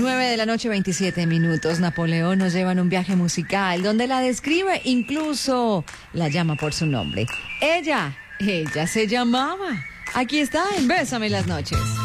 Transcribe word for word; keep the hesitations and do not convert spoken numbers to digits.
Nueve de la noche, veintisiete minutos. Napoleón nos lleva en un viaje musical donde la describe, incluso la llama por su nombre. Ella, ella se llamaba. Aquí está en Bésame las noches.